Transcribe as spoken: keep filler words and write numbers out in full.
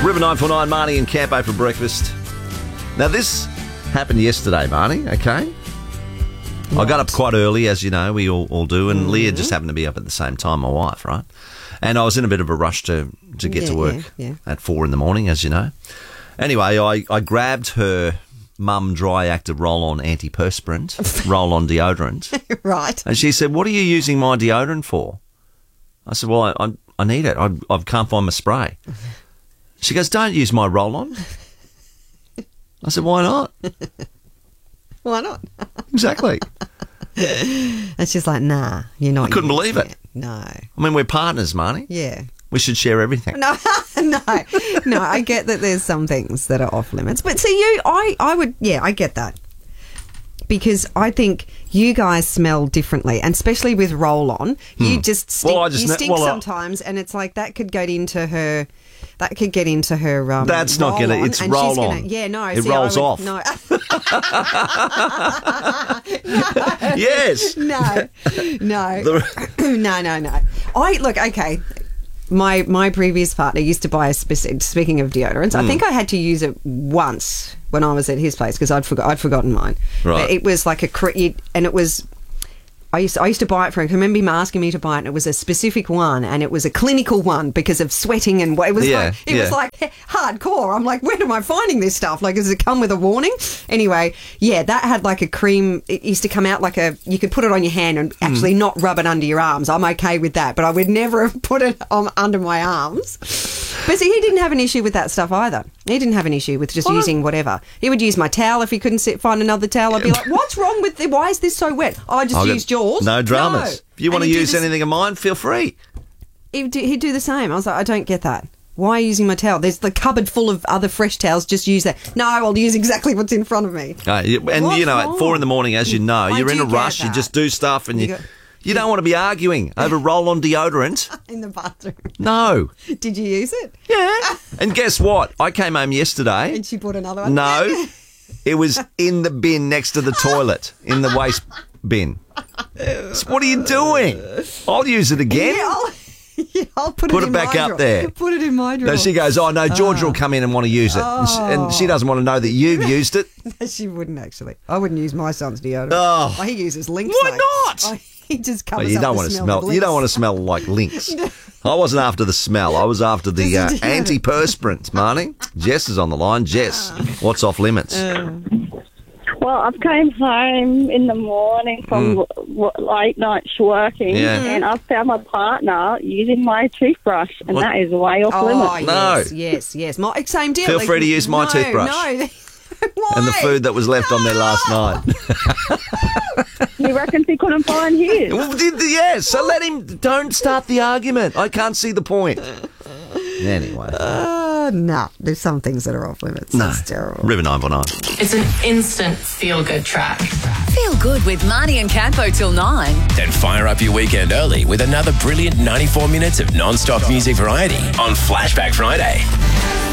River nine four nine, Marnie and Campo for breakfast. Now, this happened yesterday, Marnie, okay? What? I got up quite early, as you know, we all, all do, and mm-hmm. Leah just happened to be up at the same time, my wife, right? And I was in a bit of a rush to, to get yeah, to work yeah, yeah. at four in the morning, as you know. Anyway, I, I grabbed her Mum Dry Active Roll-On Antiperspirant, Roll-On Deodorant. Right. And she said, what are you using my deodorant for? I said, well, I, I, I need it. I, I can't find my spray. She goes, don't use my roll-on. I said, why not? Why not? Exactly. And she's like, nah, you're not. I couldn't believe it. it. No. I mean, we're partners, Marnie. Yeah. We should share everything. No, no, no. I get that there's some things that are off limits. But see, you, I, I would, yeah, I get that. Because I think you guys smell differently, and especially with roll-on, hmm. you just stink, well, I just you stink well, sometimes, and it's like that could get into her... That could get into her. Um, That's not going to. It's roll on. Gonna, yeah, no. It see, rolls would, off. No. no. Yes. No. No. no. No. No. I look. Okay. My my previous partner used to buy a specific. Speaking of deodorants, mm. I think I had to use it once when I was at his place because I'd forgot. I'd forgotten mine. Right. It was like a and it was. I used, to, I used to buy it for him. I remember him asking me to buy it, and it was a specific one, and it was a clinical one because of sweating and it was yeah, like it yeah. was like hardcore. I'm like, where am I finding this stuff? Like, does it come with a warning? Anyway, yeah, that had like a cream. It used to come out like a. You could put it on your hand and actually mm. not rub it under your arms. I'm okay with that, but I would never have put it on under my arms. But see, he didn't have an issue with that stuff either. He didn't have an issue with just what? using whatever. He would use my towel if he couldn't sit, find another towel. I'd be like, what's wrong with it? Why is this so wet? Oh, I just I'll used yours. No dramas. No. If you want to use this, anything of mine, feel free. He'd do, he'd do the same. I was like, I don't get that. Why are you using my towel? There's the cupboard full of other fresh towels. Just use that. No, I'll use exactly what's in front of me. Uh, and, what's you know, wrong? At four in the morning, as you know, I you're in a rush. That. You just do stuff and you... you go, You don't want to be arguing over roll-on deodorant. In the bathroom. No. Did you use it? Yeah. And guess what? I came home yesterday. And she bought another one? No. It was in the bin next to the toilet, in the waste bin. So what are you doing? I'll use it again. Yeah, I'll, yeah, I'll put, put it, it back in my up drawer. there. Put it in my drawer. No, she goes, oh, no, Georgia oh. will come in and want to use it. Oh. And, she, and she doesn't want to know that you've used it. No, she wouldn't, actually. I wouldn't use my son's deodorant. Oh. Oh, he uses Lynx. Why though. not? Oh, he just covers well, you up don't the want to smell. smell. You don't want to smell like Lynx. I wasn't after the smell. I was after the uh, antiperspirant, Marnie. Jess is on the line. Jess, what's off limits? Uh. Well, I've came home in the morning from mm. w- late nights working, yeah. and I've found my partner using my toothbrush, and what? that is way off oh, limits. No. Yes, yes, yes. My, same deal. Feel like, free to use my no, toothbrush. No, Why? And the food that was left no. on there last night. He reckons he couldn't find his. Well, yeah, so let him... Don't start the argument. I can't see the point. Anyway. Uh, nah, there's some things that are off limits. No. It's terrible. River nine four nine. It's an instant feel-good track. Feel good with Marnie and Campo till nine. Then fire up your weekend early with another brilliant ninety-four minutes of non-stop music variety on Flashback Friday.